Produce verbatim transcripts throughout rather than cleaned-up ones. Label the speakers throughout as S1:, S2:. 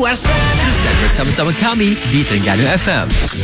S1: luar sana.
S2: Dan bersama-sama kami di Terengganu F M.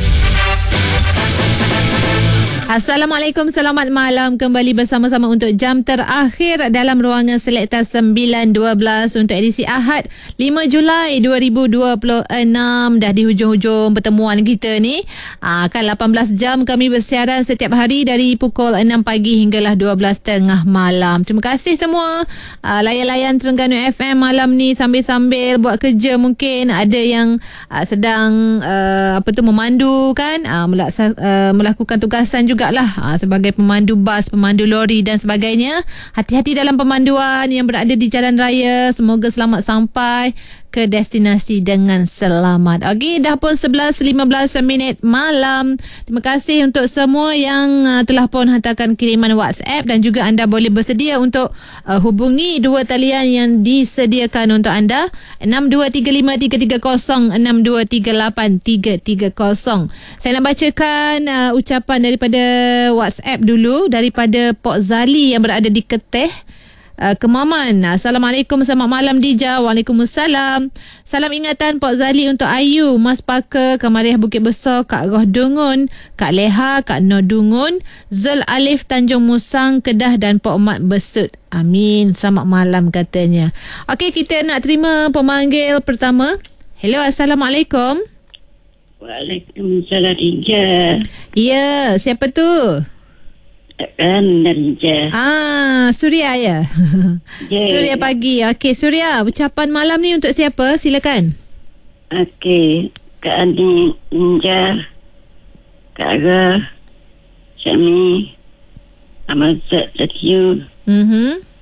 S3: Assalamualaikum, selamat malam. Kembali bersama-sama untuk jam terakhir dalam ruangan Selekta sembilan dua belas untuk edisi Ahad lima Julai dua ribu dua puluh enam. Dah di hujung-hujung pertemuan kita ni. Aa, kan lapan belas jam kami bersiaran setiap hari dari pukul enam pagi hinggalah dua belas tiga puluh malam. Terima kasih semua aa, layan-layan Terengganu F M malam ni sambil-sambil buat kerja. Mungkin ada yang aa, sedang aa, apa tu memandu kan, aa, melaksa, aa, melakukan tugasan juga lah ha, sebagai pemandu bas, pemandu lori dan sebagainya. Hati-hati dalam pemanduan yang berada di jalan raya. Semoga selamat sampai ke destinasi dengan selamat. Okey, dah pun sebelas lima belas minit malam. Terima kasih untuk semua yang uh, telah pun hantarkan kiriman WhatsApp, dan juga anda boleh bersedia untuk uh, hubungi dua talian yang disediakan untuk anda, enam dua tiga lima tiga tiga kosong, enam dua tiga lapan tiga tiga kosong. Saya nak bacakan uh, ucapan daripada WhatsApp dulu, daripada Pok Zali yang berada di Keteh, Uh, Kemaman. Assalamualaikum, selamat malam Dija. Waalaikumsalam. Salam ingatan Pok Zali untuk Ayu, Mas Paka, Kamariah Bukit Besar, Kak Roh Dungun, Kak Leha, Kak Noh Dungun, Zul Alif Tanjung Musang, Kedah, dan Pok Mat Besut. Amin. Selamat malam katanya. Okey, kita nak terima pemanggil pertama. Hello, Assalamualaikum.
S4: Waalaikumsalam Dija.
S3: Ya, siapa tu?
S4: Kan Dija.
S3: Ah, Suria ya.
S4: Yeah.
S3: Suria pagi. Okey, Suria, ucapan malam ni untuk siapa? Silakan.
S4: Okey, Kak Andi, Dija, Kak Aga, Syami, Ahmad Zat, Zakiyu,
S3: Mhm.